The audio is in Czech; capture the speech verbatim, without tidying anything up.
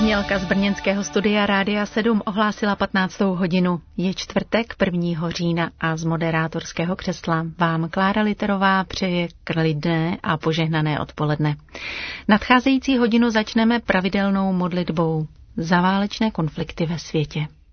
Znělka z brněnského studia Rádia sedm ohlásila patnáctou hodinu. Je čtvrtek prvního října a z moderátorského křesla vám Klára Literová přeje klidné a požehnané odpoledne. Nadcházející hodinu začneme pravidelnou modlitbou za válečné konflikty ve světě.